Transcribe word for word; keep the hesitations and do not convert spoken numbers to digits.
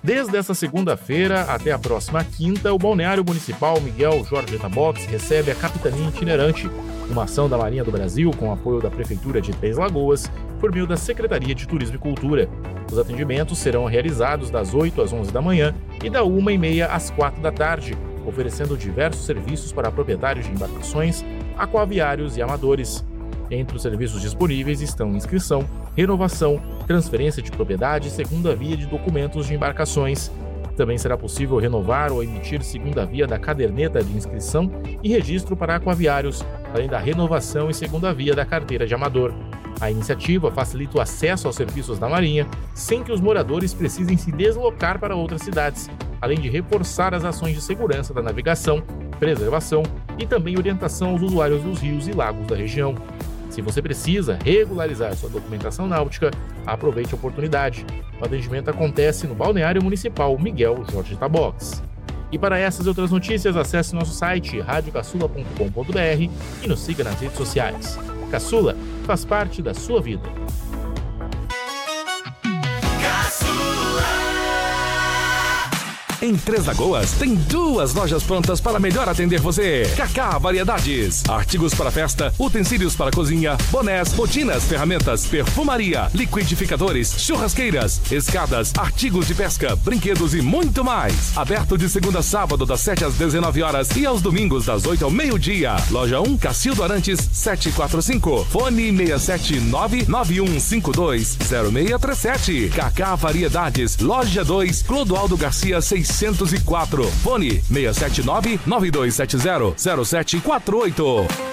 Desde esta segunda-feira até a próxima quinta, o Balneário Municipal Miguel Jorge Tabox recebe a Capitania Itinerante, uma ação da Marinha do Brasil com apoio da Prefeitura de Três Lagoas, por meio da Secretaria de Turismo e Cultura. Os atendimentos serão realizados das oito às onze da manhã e da uma e meia às quatro da tarde, oferecendo diversos serviços para proprietários de embarcações, aquaviários e amadores. Entre os serviços disponíveis estão inscrição, renovação, transferência de propriedade e segunda via de documentos de embarcações. Também será possível renovar ou emitir segunda via da caderneta de inscrição e registro para aquaviários, além da renovação e segunda via da carteira de amador. A iniciativa facilita o acesso aos serviços da Marinha, sem que os moradores precisem se deslocar para outras cidades, além de reforçar as ações de segurança da navegação, preservação e também orientação aos usuários dos rios e lagos da região. Se você precisa regularizar sua documentação náutica, aproveite a oportunidade. O atendimento acontece no Balneário Municipal Miguel Jorge Tabox. E para essas e outras notícias, acesse nosso site rádio caçula ponto com ponto b r e nos siga nas redes sociais. Caçula faz parte da sua vida. Em Três Lagoas, tem duas lojas prontas para melhor atender você. Cacá Variedades. Artigos para festa, utensílios para cozinha, bonés, botinas, ferramentas, perfumaria, liquidificadores, churrasqueiras, escadas, artigos de pesca, brinquedos e muito mais. Aberto de segunda a sábado, das sete às dezenove horas e aos domingos, das oito ao meio-dia. Loja um, Cacildo Arantes, setecentos e quarenta e cinco. Fone seis sete nove nove um cinco dois zero seis três sete. Cacá Variedades. Loja dois, Clodoaldo Garcia, seiscentos e quatro. Fone seis sete nove nove dois sete zero zero sete quatro oito.